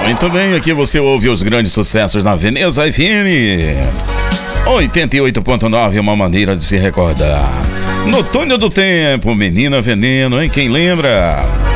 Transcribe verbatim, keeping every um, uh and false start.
Muito bem, aqui você ouve os grandes sucessos na Veneza F M oitenta e oito ponto nove, uma maneira de se recordar. No túnel do tempo, Menina Veneno, hein? Quem lembra?